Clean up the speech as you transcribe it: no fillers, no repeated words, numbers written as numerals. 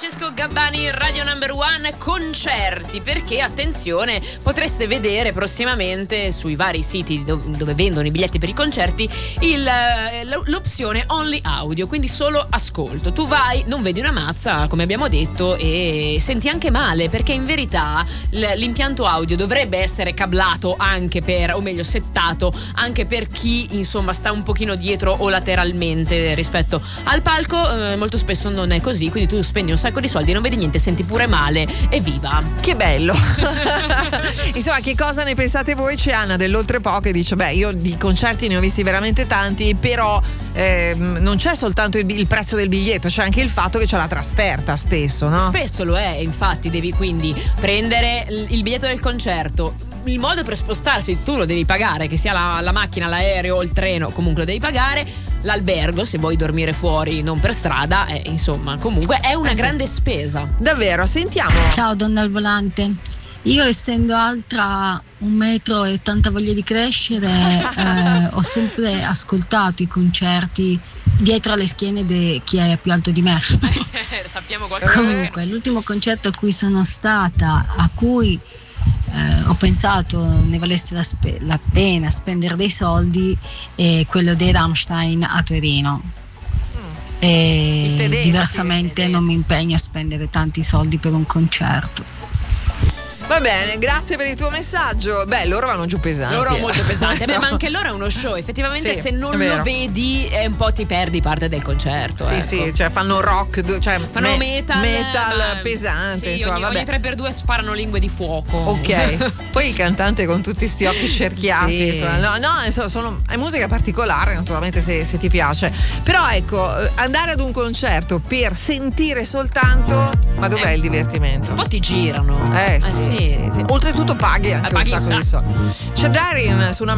Francesco Gabbani, Radio Number One, concerti, perché attenzione, potreste vedere prossimamente sui vari siti dove vendono i biglietti per i concerti l'opzione only audio, quindi solo ascolto. Tu vai, non vedi una mazza, come abbiamo detto, e senti anche male, perché in verità l'impianto audio dovrebbe essere cablato anche o meglio settato anche per chi insomma sta un pochino dietro o lateralmente rispetto al palco. Molto spesso non è così, quindi tu spendi un sacco di soldi, non vedi niente, senti pure male. Evviva! Che bello! Insomma, che cosa ne pensate voi? C'è Anna dell'Oltrepo che dice: beh, io di concerti ne ho visti veramente tanti, però non c'è soltanto il prezzo del biglietto, c'è anche il fatto che c'è la trasferta spesso, no? Spesso lo è, infatti devi quindi prendere il biglietto del concerto. Il modo per spostarsi tu lo devi pagare, che sia la macchina, l'aereo o il treno, comunque lo devi pagare. L'albergo, se vuoi dormire fuori, non per strada, insomma, comunque è una grande spesa. Davvero, sentiamo. Ciao donna al volante. Io, essendo altra 1,80 metri e tanta voglia di crescere, ho sempre ascoltato i concerti dietro alle schiene di chi è più alto di me. Sappiamo qualcosa. Comunque, l'ultimo concerto a cui sono stata, a cui ho pensato ne valesse la pena spendere dei soldi, è quello dei Rammstein a Torino. E diversamente non mi impegno a spendere tanti soldi per un concerto. Va bene, grazie per il tuo messaggio. Beh, loro vanno giù pesanti. Loro molto pesanti. Beh, ma anche loro è uno show. Effettivamente, sì, se non lo vedi, un po' ti perdi parte del concerto. Sì, ecco. Sì, cioè fanno rock, cioè fanno metal pesante. Sì, insomma, ogni 3x2 sparano lingue di fuoco. Ok. Poi il cantante con tutti sti occhi cerchiati. Sì. Insomma, è musica particolare, naturalmente, se ti piace. Però ecco, andare ad un concerto per sentire soltanto, ma dov'è il divertimento? Un po' ti girano. Sì. Oltretutto paghi anche un sacco di soldi. C'è Darin su una